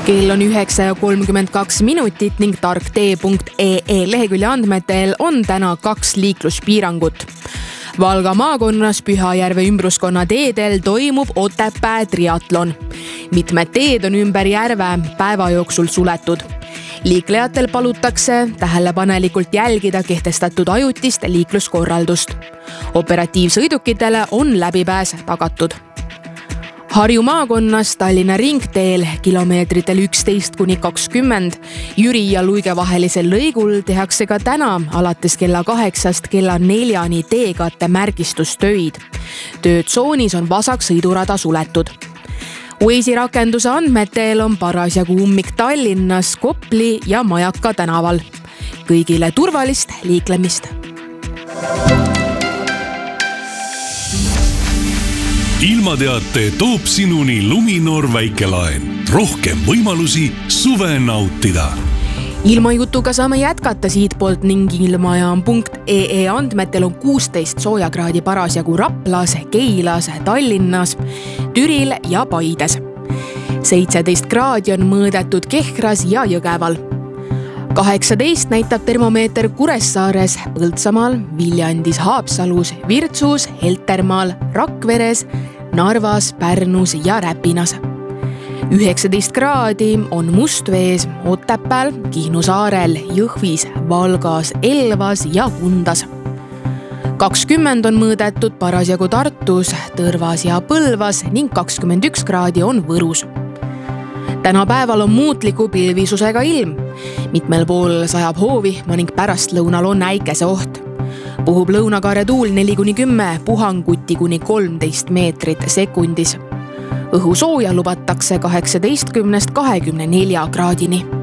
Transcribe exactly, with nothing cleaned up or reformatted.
Kell on üheksa ja kolmkümmend kaks minutit ning tarktee punkt ee lehekülje andmetel on täna kaks liikluspiirangut. Valga maakonnas Pühajärve ümbruskonna teedel toimub Otepää triatlon. Mitmed teed on ümber järve päeva jooksul suletud. Liiklejatel palutakse tähelepanelikult jälgida kehtestatud ajutist liikluskorraldust. Operatiivsõidukitele on läbipääs tagatud. Harju maakonnas Tallinna ringteel kilomeetritel üksteist kuni kakskümmend Jüri ja Luige vahelisel lõigul tehakse ka täna alates kella kaheksast kella neljani teekatte märgistustöid. Töötsoonis on vasak sõidurada suletud. Waze'i rakenduse andmetel on parasjagu ummik Tallinnas, Kopli ja Majaka tänaval. Kõigile turvalist liiklemist! Ilmateate toob sinuni Luminor väikelaen. Rohkem võimalusi suve nautida. Ilmajutuga saame jätkata siit poolt ning ilmajaam punkt ee andmetel on kuusteist soojakraadi parasjagu Raplas, Keilas, Tallinnas, Türil ja Paides. seitseteist kraadi on mõõdetud Kehras ja Jõgeval. kaheksateist näitab termomeeter Kuressaares, Põltsamaal, Viljandis, Haapsalus, Virtsus, Heltermaal, Rakveres, Narvas, Pärnus ja Räpinas. üheksateist kraadi on Mustvees, Otepääl, Kihnu saarel, Jõhvis, Valgas, Elvas ja Kundas. kakskümmend on mõõdetud parasjagu Tartus, Tõrvas ja Põlvas ning kakskümmend üks kraadi on Võrus. Täna päeval on muutliku pilvisusega ilm. Mitmel pool sajab hoovihma ning pärastlõunal on äikese oht. Puhub lõunakaare tuul neli kuni kümme, puhanguti kuni kolmteist meetrit sekundis. Õhu sooja lubatakse kaheksateistkümnest kahekümne nelja kraadini.